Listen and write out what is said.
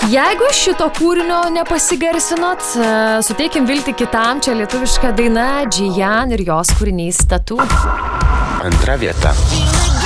Jeigu šito kūrinio nepasigarsinot, suteikim viltį kitam, čia lietuviška daina Džijan ir jos kūrinys Tattoo. Antra vieta.